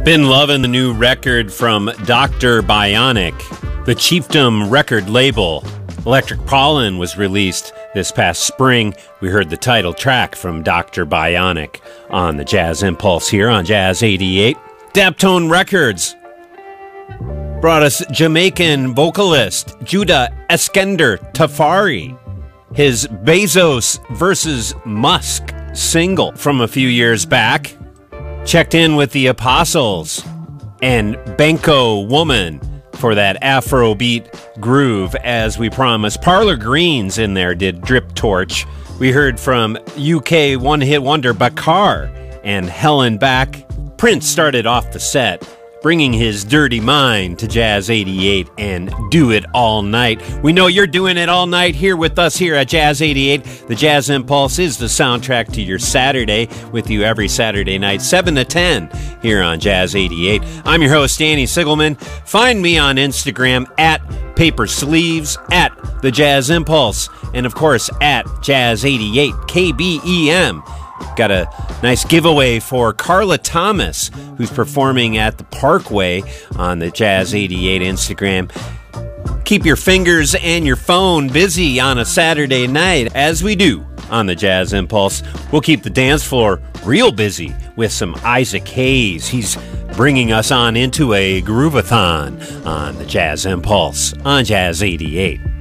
Been loving the new record from Dr. Bionic, the Chiefdom record label. Electric Pollen was released this past spring. We heard the title track from Dr. Bionic on the Jazz Impulse here on Jazz 88. Daptone Records brought us Jamaican vocalist Judah Eskender Tafari. His Bezos versus Musk single from a few years back. Checked in with the Apostles and Banco Woman for that Afrobeat groove, as we promised. Parlor Greens in there did Drip Torch. We heard from UK one-hit wonder Bakar and Helen Back. Prince started off the set, bringing his dirty mind to Jazz 88 and Do It All Night. We know you're doing it all night here with us here at Jazz 88. The Jazz Impulse is the soundtrack to your Saturday, with you every Saturday night, 7 to 10, here on Jazz 88. I'm your host, Danny Sigelman. Find me on Instagram at Paper Sleeves, at The Jazz Impulse, and of course at Jazz 88 KBEM. Got a nice giveaway for Carla Thomas, who's performing at the Parkway on the Jazz 88 Instagram. Keep your fingers and your phone busy on a Saturday night, as we do on the Jazz Impulse. We'll keep the dance floor real busy with some Isaac Hayes. He's bringing us on into a groovathon on the Jazz Impulse on Jazz 88.